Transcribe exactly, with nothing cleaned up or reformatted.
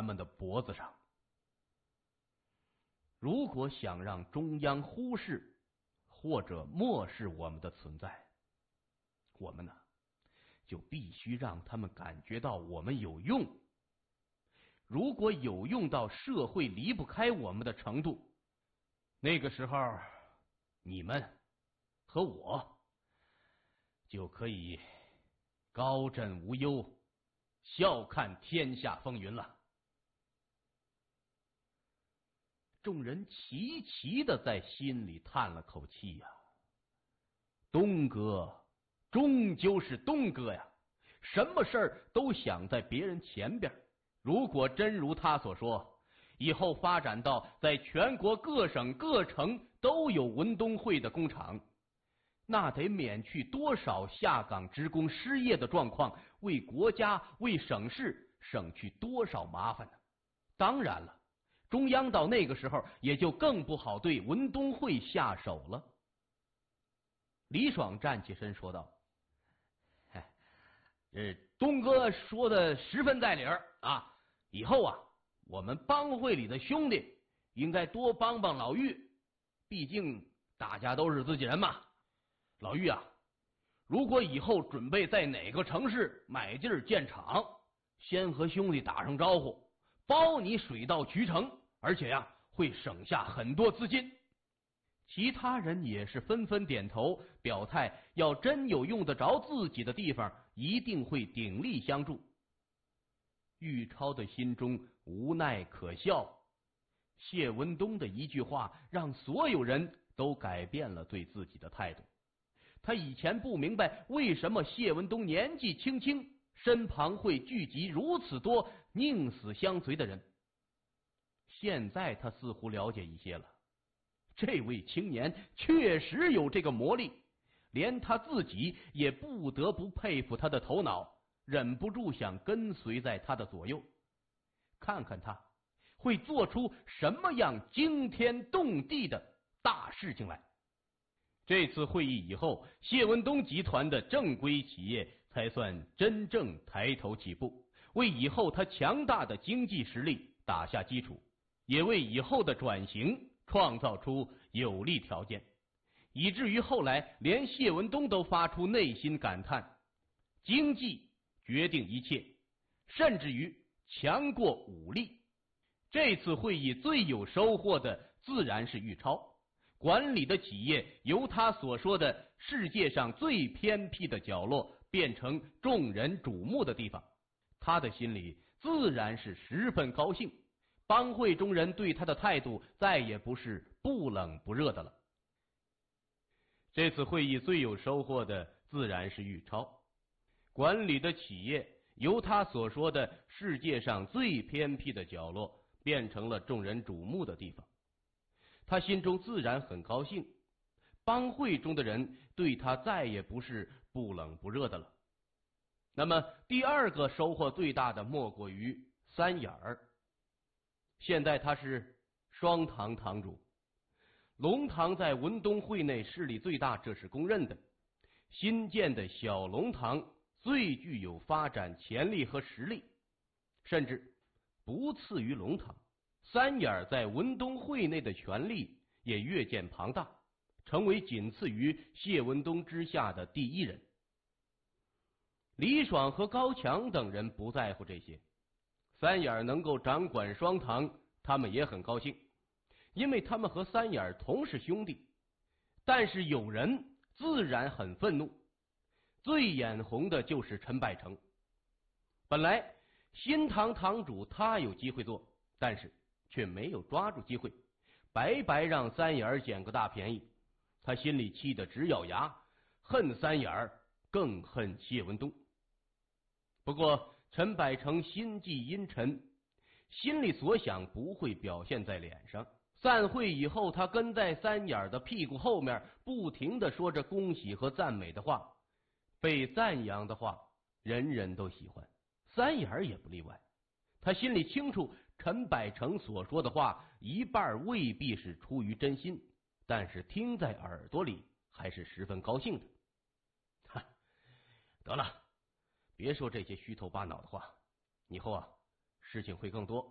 咱们的脖子上。如果想让中央忽视或者漠视我们的存在，我们呢，就必须让他们感觉到我们有用。如果有用到社会离不开我们的程度，那个时候你们和我就可以高枕无忧，笑看天下风云了。众人齐齐的在心里叹了口气呀、啊，东哥终究是东哥呀，什么事儿都想在别人前边。如果真如他所说，以后发展到在全国各省各城都有文东会的工厂，那得免去多少下岗职工失业的状况，为国家为省市省去多少麻烦呢？当然了，中央到那个时候也就更不好对文东会下手了。李爽站起身说道：哎，这东哥说的十分在理儿啊，以后啊，我们帮会里的兄弟应该多帮帮老玉，毕竟大家都是自己人嘛。老玉啊，如果以后准备在哪个城市买地儿建厂，先和兄弟打声招呼，包你水到渠成，而且呀，会省下很多资金。其他人也是纷纷点头，表态要真有用得着自己的地方，一定会鼎力相助。玉超的心中无奈可笑，谢文东的一句话让所有人都改变了对自己的态度。他以前不明白为什么谢文东年纪轻轻，身旁会聚集如此多宁死相随的人，现在他似乎了解一些了。这位青年确实有这个魔力，连他自己也不得不佩服他的头脑，忍不住想跟随在他的左右，看看他会做出什么样惊天动地的大事情来。这次会议以后，谢文东集团的正规企业才算真正抬头起步，为以后他强大的经济实力打下基础，也为以后的转型创造出有利条件，以至于后来连谢文东都发出内心感叹：经济决定一切，甚至于强过武力。这次会议最有收获的自然是玉超，管理的企业由他所说的世界上最偏僻的角落变成众人瞩目的地方，他的心里自然是十分高兴。帮会中人对他的态度再也不是不冷不热的了。这次会议最有收获的自然是玉超，管理的企业由他所说的世界上最偏僻的角落变成了众人瞩目的地方，他心中自然很高兴。帮会中的人对他再也不是不冷不热的了。那么第二个收获最大的莫过于三眼儿。现在他是双堂堂主，龙堂在文东会内势力最大，这是公认的。新建的小龙堂最具有发展潜力和实力，甚至不次于龙堂。三眼在文东会内的权力也越见庞大，成为仅次于谢文东之下的第一人。李爽和高强等人不在乎这些，三眼能够掌管双堂，他们也很高兴，因为他们和三眼同是兄弟。但是有人自然很愤怒，最眼红的就是陈百成。本来新堂堂主他有机会做，但是却没有抓住机会，白白让三眼捡个大便宜。他心里气得直咬牙，恨三眼更恨谢文东。不过陈百成心计阴沉，心里所想不会表现在脸上。散会以后，他跟在三眼的屁股后面，不停地说着恭喜和赞美的话。被赞扬的话人人都喜欢，三眼也不例外。他心里清楚，陈百成所说的话一半未必是出于真心，但是听在耳朵里还是十分高兴的。哈，得了，别说这些虚头巴脑的话，以后啊，事情会更多。